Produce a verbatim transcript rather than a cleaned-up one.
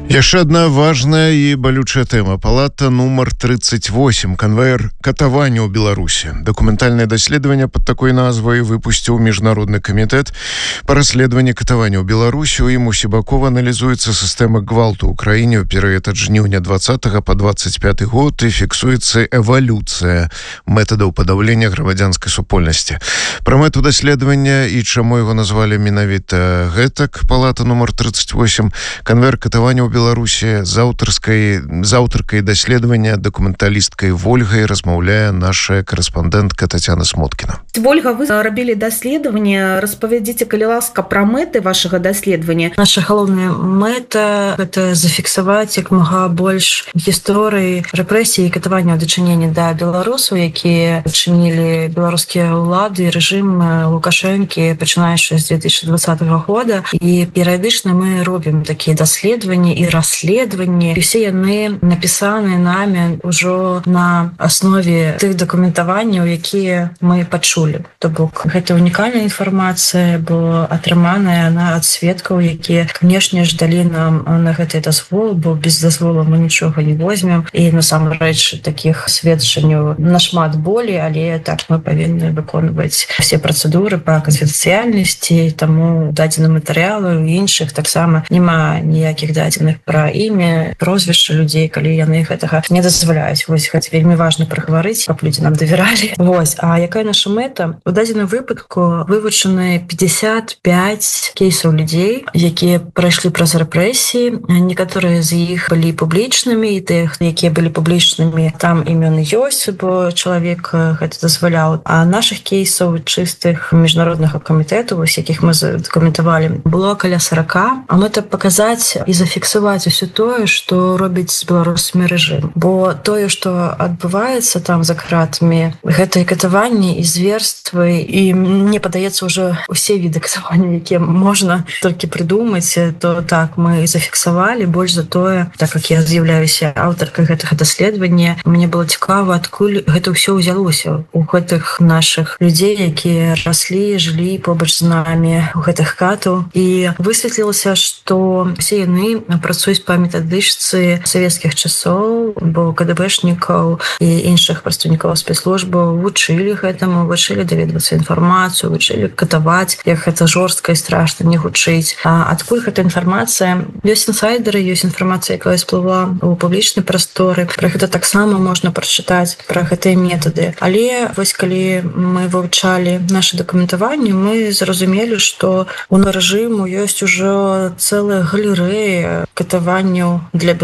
Яшчэ одна важная і балючая тэма. Палата нумар тридцать восемь. Канвейер катавання ў Беларусі. Дакументальнае даследаванне под такой назвай выпусціў Міжнародны камітэт па расследаванні катавання ў Беларусі. У ім усебакова аналізуецца сістэма гвалту ў краіне ў перыяд ад жніўня двадцатага па двадцать пяты год і фіксуецца эвалюцыя метадаў падаўлення грамадзянскай супольнасці. Пра мэту даследавання і чаму яго назвалі менавіта гэтак палата нумар тридцать восемь. Канвейер катавання ў Беларусі з аўтарскай з аўтаркай даследавання дакументалісткай Вольгай размаўляе наша карэспандэнтка Тацяна Смоткіна. Вольга, вы рабілі даследаванне, распавядзіце, калі ласка, пра мэты вашага даследавання. Наша галоўная мэта гэта зафіксаваць як мага больш гісторыі рэпрэсій і катавання ў дачыненні да беларусаў, якія чынілі беларускія ўлады і рэжым Лукашэнкі, пачынаючы з две тысячи двадцатого года. І перыядычна мы робім такія даследаванні і расследаванні, і все яны напісаны намі ўжо на аснове тых дакументаванняў, якія мы пачулі. То бок, гэта унікальная інфармацыя была атрыманая на ад сведкаў, якія, канешне ж, далі нам на гэты дазвол, бо без дазволу мы нічога не возьмем. І насамрэч такіх сведчанняў нашмат болей, але так мы павінны выконваць все працэдуры па канфідэнцыяльнасці, таму дадзеных матэрыялаў і іншых таксама няма ніякіх дадзеных пра імя, прозвішча людзей, калі яны гэтага не дазваляюць. Вось гэта вельмі важна прагаварыць, каб людзі нам давяралі. Вось, а якая наша мэта? У дадзеным выпадку вывучаны пятьдесят пять кейсаў людзей, якія прайшлі праз рэпрэсіі. Некаторыя з іх былі публічнымі, і тых, якія былі публічнымі, там імёны ёсць, бо чалавек гэта дазваляў. А нашых кейсаў чыстых міжнароднага камітэту, вось якіх мы задакументавалі, было каля сорока. А мэта паказаць і зафіксаваць усё тое, што робіць з беларусамі рэжым. Бо тое, што адбываецца там за кратамі, гэта і катаванні, і зверствы, і мне падаецца ўжо усе віды катавання, якія можна толькі прыдумаць, то так мы зафіксавалі. Больш за тое, так як я з'яўляюся аўтаркай гэтага даследавання, мне было цікава, адкуль гэта ўсё ўзялося у гэтых нашых людзей, якія раслі, жылі побач з намі у гэтых хатаў. І высветлілася, што все яны працуюць па метадычцы савецкіх часоў, бо КДБшнікаў і іншых прадстаўнікоў спецслужбаў вучылі гэтаму, вучылі даведвацца інфармацыю, вучылі катаваць, як гэта жорстка і страшна не гучыць. А адкуль гэта інфармацыя? Ёсць інсайдеры, ёсць інфармацыя, якая сплыла ў публічнай прасторы. Пра гэта таксама можна прачытаць, пра гэтыя метады. Але вось калі мы вывучалі наша дакументаванне, мы зразумелі, што у рэжыму ёсць ужо цэлая галерэя катаванняў для